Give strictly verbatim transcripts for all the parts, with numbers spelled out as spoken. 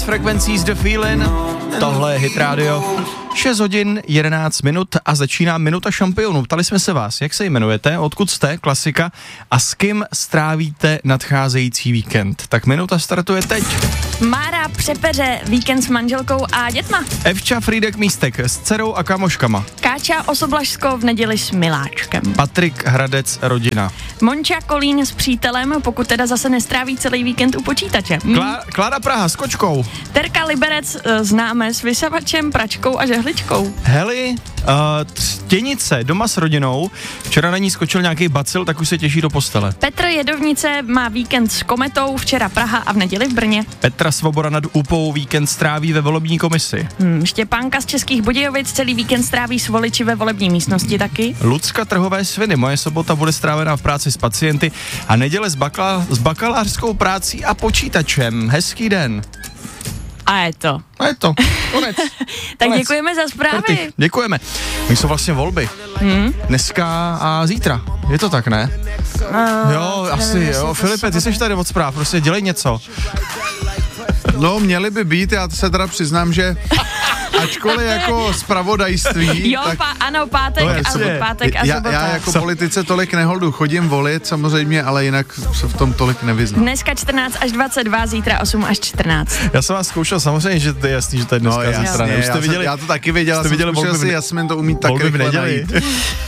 Frequencies The Feeling, tohle je Hit Radio. šest hodin jedenáct minut a začíná Minuta šampionů. Ptali jsme se vás, jak se jmenujete, odkud jste, klasika, a s kým strávíte nadcházející víkend. Tak minuta startuje teď. Mára přepeře víkend s manželkou a dětma. Evča Frýdek Místek s dcerou a kamoškama. Káča Osoblažsko v neděli s miláčkem. Patrik Hradec rodina. Monča Kolín s přítelem, pokud teda zase nestráví celý víkend u počítače. Hmm. Klá- Kláda Praha s kočkou. Terka Liberec známe s vysavačem, pračkou a žehličkou. Heli, uh, Třtěnice doma s rodinou. Včera na ní skočil nějaký bacil, tak už se těší do postele. Petr Jedovnice má víkend s Kometou, včera Praha a v neděli v Brně. Petra Svoboda nad Úpou víkend stráví ve volební komisi. Hmm, Štěpánka z Českých Budějovic celý víkend stráví s voliči ve volební místnosti taky. Lucka Trhové sviny, moje sobota bude strávená v práci s pacienty a neděle s, bakla, s bakalářskou prací a počítačem. Hezký den. A je to. A je to. Konec. Tak Konec. děkujeme za zprávy. Prty. Děkujeme. My jsou vlastně volby. Hmm? Dneska a zítra. Je to tak, ne? Uh, Jo, asi, jo. Filipe, ty jsi tady od zpráv, prostě dělej něco. No, měli by být, já se teda přiznám, že ačkoliv jako zpravodajství, Jo, tak pá, ano, pátek, No, a, jasně. pátek a já, sobota. já jako Co? politice tolik neholdu, chodím volit samozřejmě, ale jinak se v tom tolik nevyznám. Dneska čtrnáct až dvacet dva, zítra osm až čtrnáct. Já jsem vás zkoušel, samozřejmě, že to je jasný, že to je dneska No, no, jasně, strany. Už já, jste viděli, jsem, já to taky věděl, jste jsem viděli zkušel volby v si, ne- Jasmin to umí tak volby v rychle neděli. najít.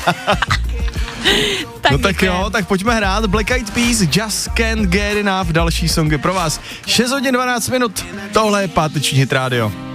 Tak No tak děkujeme. jo, tak pojďme hrát Black Eyed Peas, Just Can't Get Enough, další songy pro vás. šest hodin dvanáct minut, tohle je páteční Hit Radio.